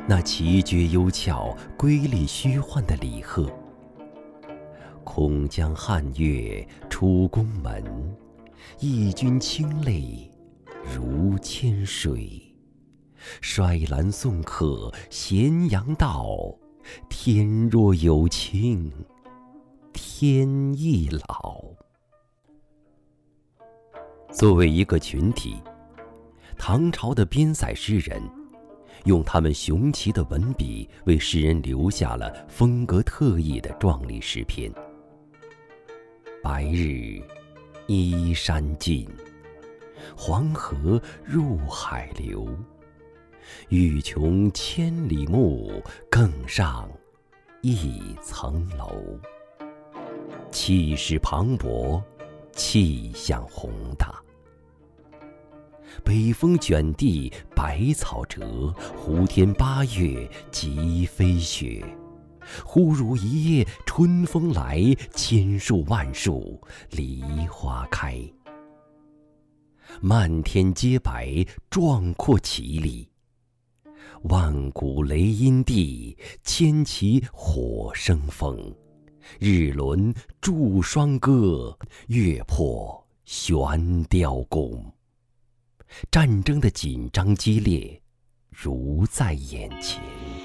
那奇绝幽峭、瑰丽虚幻的礼贺。空江汉月出宫门，义军清泪如千水。衰兰送客咸阳道，天若有情天亦老。作为一个群体，唐朝的边塞诗人用他们雄奇的文笔，为世人留下了风格特异的壮丽诗篇。白日依山尽，黄河入海流。欲穷千里目，更上一层楼。气势磅礴，气象宏大。北风卷地百草折，胡天八月即飞雪。忽如一夜春风来，千树万树梨花开。漫天皆白，壮阔绮丽。万古雷音地，千骑火生风。日轮祝双歌，月破悬雕弓。战争的紧张激烈，如在眼前。